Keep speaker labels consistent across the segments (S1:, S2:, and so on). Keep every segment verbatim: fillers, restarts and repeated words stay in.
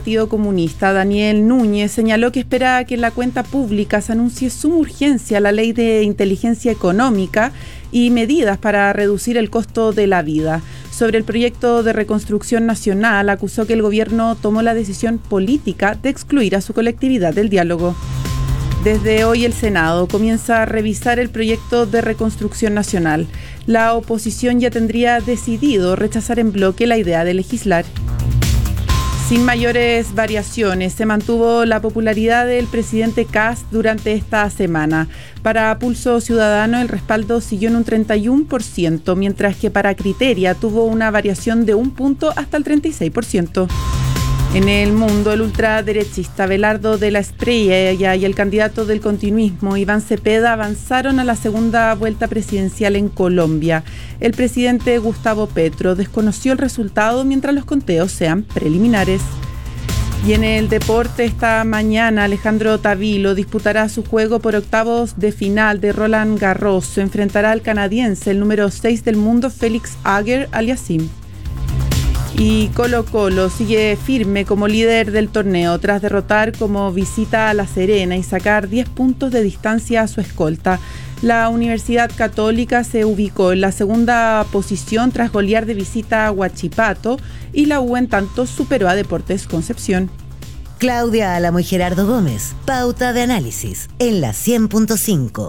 S1: Partido Comunista, Daniel Núñez, señaló que espera que en la cuenta pública se anuncie suma urgencia la ley de inteligencia económica y medidas para reducir el costo de la vida. Sobre el proyecto de reconstrucción nacional, acusó que el gobierno tomó la decisión política de excluir a su colectividad del diálogo. Desde hoy el Senado comienza a revisar el proyecto de reconstrucción nacional. La oposición ya tendría decidido rechazar en bloque la idea de legislar. Sin mayores variaciones, se mantuvo la popularidad del presidente Kast durante esta semana. Para Pulso Ciudadano el respaldo siguió en un treinta y uno por ciento, mientras que para Criteria tuvo una variación de un punto hasta el treinta y seis por ciento. En el mundo, el ultraderechista Abelardo de la Espriella y el candidato del continuismo, Iván Cepeda, avanzaron a la segunda vuelta presidencial en Colombia. El presidente Gustavo Petro desconoció el resultado mientras los conteos sean preliminares. Y en el deporte, esta mañana Alejandro Tavilo disputará su juego por octavos de final de Roland Garros. Se enfrentará al canadiense, el número seis del mundo, Félix Auger-Aliassime. Y Colo Colo sigue firme como líder del torneo tras derrotar como visita a La Serena y sacar diez puntos de distancia a su escolta. La Universidad Católica se ubicó en la segunda posición tras golear de visita a Huachipato y la U en tanto superó a Deportes Concepción.
S2: Claudia Álamo y Gerardo Gómez, Pauta de Análisis en la cien punto cinco.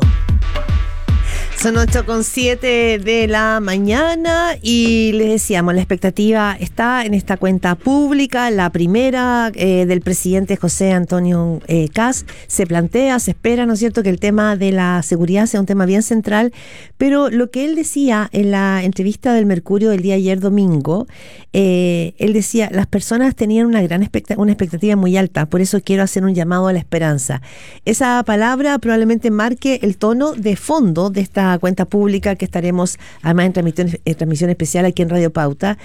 S3: Son ocho con siete de la mañana y les decíamos, la expectativa está en esta cuenta pública, la primera eh, del presidente José Antonio eh, Kast. Se plantea, se espera, ¿no es cierto?, que el tema de la seguridad sea un tema bien central, pero lo que él decía en la entrevista del Mercurio del día ayer domingo, eh, él decía, las personas tenían una gran expectativa, una expectativa muy alta, por eso quiero hacer un llamado a la esperanza. Esa palabra probablemente marque el tono de fondo de esta cuenta pública que estaremos además en transmisión, en transmisión especial aquí en Radio Pauta,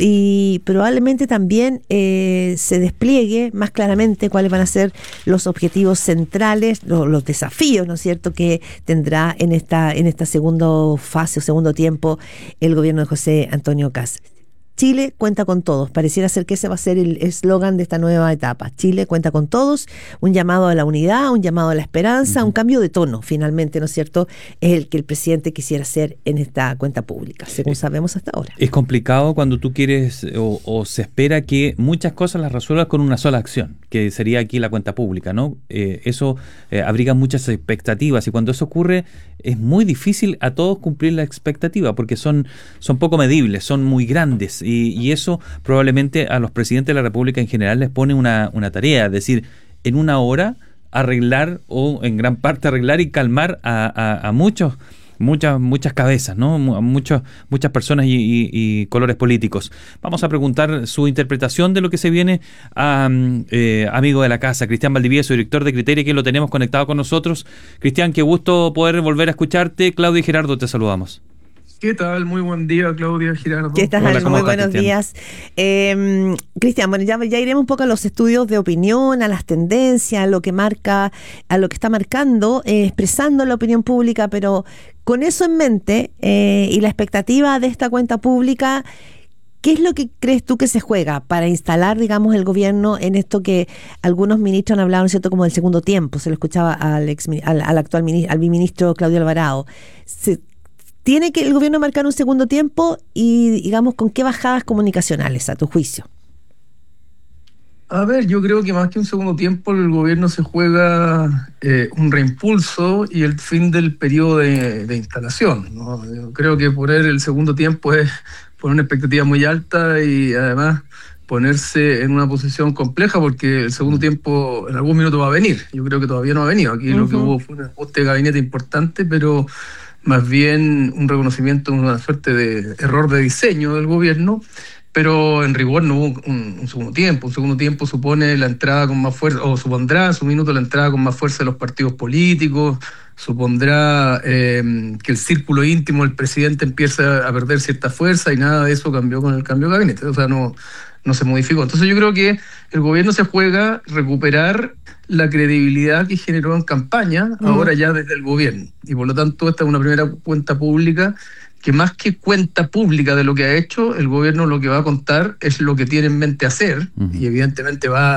S3: y probablemente también eh, se despliegue más claramente cuáles van a ser los objetivos centrales, los, los desafíos, ¿no es cierto?, que tendrá en esta en esta segunda fase o segundo tiempo el gobierno de José Antonio Kast. Chile cuenta con todos. Pareciera ser que ese va a ser el eslogan de esta nueva etapa. Chile cuenta con todos. Un llamado a la unidad, un llamado a la esperanza, un cambio de tono, finalmente, ¿no es cierto?, es el que el presidente quisiera hacer en esta cuenta pública, según sabemos hasta ahora.
S4: Es complicado cuando tú quieres o, o se espera que muchas cosas las resuelvas con una sola acción, que sería aquí la cuenta pública, ¿no? Eh, eso eh, abriga muchas expectativas y cuando eso ocurre es muy difícil a todos cumplir la expectativa porque son, son poco medibles, son muy grandes. Y, y eso probablemente a los presidentes de la República en general les pone una, una tarea, es decir, en una hora arreglar o en gran parte arreglar y calmar a, a, a muchos, muchas, muchas cabezas, ¿no? A muchos, muchas personas y, y, y colores políticos. Vamos a preguntar su interpretación de lo que se viene a eh, amigo de la casa, Cristian Valdivieso, director de Criteria, que lo tenemos conectado con nosotros. Cristian, qué gusto poder volver a escucharte. Claudia y Gerardo, te saludamos.
S5: ¿Qué tal? Muy buen día, Claudia, Gerardo.
S3: ¿Qué tal?
S4: Hola,
S3: Muy
S4: estás,
S3: buenos
S4: Cristian?
S3: días. Eh, Cristian, bueno, ya, ya iremos un poco a los estudios de opinión, a las tendencias, a lo que marca, a lo que está marcando, eh, expresando la opinión pública, pero con eso en mente eh, y la expectativa de esta cuenta pública, ¿qué es lo que crees tú que se juega para instalar, digamos, el gobierno en esto que algunos ministros han hablado, ¿no es cierto?, como del segundo tiempo? Se lo escuchaba al, ex, al, al actual ministro, al biministro Claudio Alvarado. Se, ¿Tiene que el gobierno marcar un segundo tiempo y, digamos, con qué bajadas comunicacionales, a tu juicio?
S5: A ver, yo creo que más que un segundo tiempo el gobierno se juega eh, un reimpulso y el fin del periodo de, de instalación, ¿no? Yo creo que poner el segundo tiempo es poner una expectativa muy alta y además ponerse en una posición compleja porque el segundo tiempo en algún minuto va a venir. Yo creo que todavía no ha venido. Aquí uh-huh. Lo que hubo fue un ajuste de gabinete importante, pero más bien un reconocimiento, una suerte de error de diseño del gobierno, pero en rigor no hubo un, un segundo tiempo. Un segundo tiempo supone la entrada con más fuerza, o supondrá en su minuto la entrada con más fuerza de los partidos políticos, supondrá eh, que el círculo íntimo del presidente empieza a perder cierta fuerza y nada de eso cambió con el cambio de gabinete, o sea, no, no se modificó. Entonces yo creo que el gobierno se juega recuperar la credibilidad que generó en campaña, uh-huh. ahora ya desde el gobierno. Y por lo tanto esta es una primera cuenta pública que más que cuenta pública de lo que ha hecho, el gobierno lo que va a contar es lo que tiene en mente hacer, uh-huh. y evidentemente va